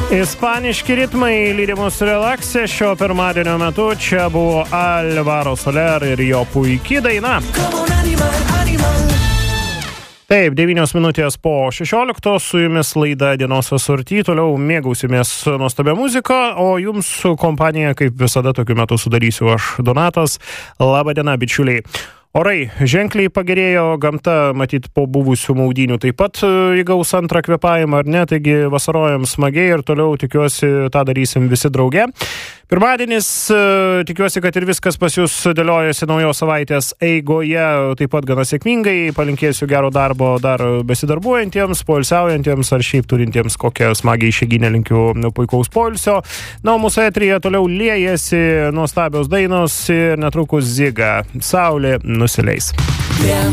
Ispaniški ritmai lydimus relaksė šio pirmadienio metu. Čia buvo Alvaro Soler ir jo puiki daina. Taip, 9 minutės po 16, su jumis laida Dienos asorty, toliau mėgausimės nuostabią muziką, o jums kompaniją, kaip visada, tokiu metu sudarysiu aš, Donatas. Labą dieną, bičiuliai. Orai ženkliai pagerėjo, gamta, matyt, po buvusių maudynių taip pat įgaus antrą kvėpavimą, ar ne, taigi vasarojam smagiai ir toliau, tikiuosi, tą darysim visi drauge. Pirmadienis, tikiuosi, kad ir viskas pas jūs dėliojasi naujos savaitės eigoje, taip pat gana sėkmingai, palinkėsiu gero darbo dar besidarbuojantiems, poilsiaujantiems ar šiaip turintiems kokią smagią išeiginę, linkiu puikaus poilsio. Na, o mūsų eteryje toliau liejasi nuostabios dainos ir netrukus Ziga, Saulė nusileis.